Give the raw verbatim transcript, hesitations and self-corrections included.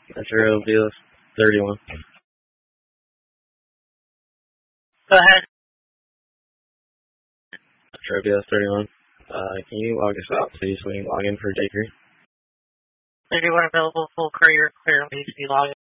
Metro B S thirty-one. Go ahead. Metro B S thirty-one. Uh, can you log us out, please? We can log in for J three. thirty-one available, full courier, clear, needs to be logged.